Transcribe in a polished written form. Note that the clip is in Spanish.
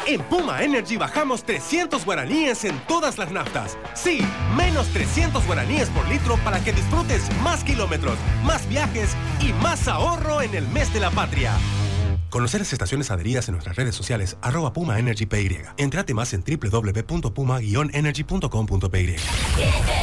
En Puma Energy bajamos 300 guaraníes en todas las naftas. Sí, menos 300 guaraníes por litro para que disfrutes más kilómetros, más viajes y más ahorro en el mes de la patria. Conocer las estaciones adheridas en nuestras redes sociales @PumaEnergyPY. Entrate más en www.puma-energy.com.py.